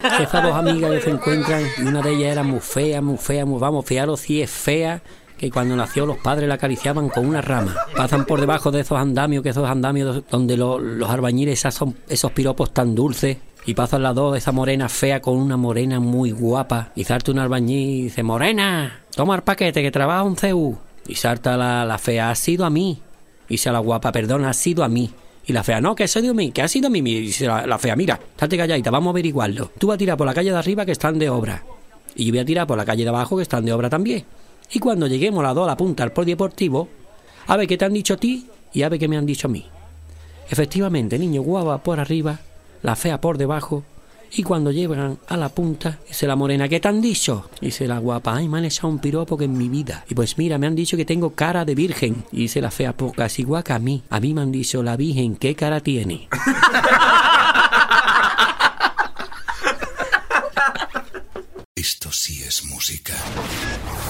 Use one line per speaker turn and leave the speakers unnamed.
Esas dos amigas que se encuentran, y una de ellas era muy fea, vamos, fijaros si es fea, que cuando nació los padres la acariciaban con una rama. Pasan por debajo de esos andamios, donde los albañiles son esos piropos tan dulces, y pasan las dos, esa morena fea con una morena muy guapa, y salta un albañil y dice: morena, toma el paquete que trabaja un CU. Y salta la fea: ha sido a mí. Y dice la guapa: perdona, ha sido a mí. Y la fea: no, que ha sido a mí, que ha sido a mí. Y dice la fea: mira, estate calladita, vamos a averiguarlo. Tú vas a tirar por la calle de arriba, que están de obra, y yo voy a tirar por la calle de abajo, que están de obra también. Y cuando lleguemos las dos a la punta del polideportivo, a ver qué te han dicho a ti y a ver qué me han dicho a mí. Efectivamente, niño, guapa por arriba, la fea por debajo, y cuando llegan a la punta, dice la morena: ¿qué te han dicho? Dice la guapa: ay, me han echado un piropo que en mi vida. Y pues mira, me han dicho que tengo cara de virgen. Y dice la fea: pues casi igual que a mí me han dicho, la virgen, ¿qué cara tiene?
Esto sí es música.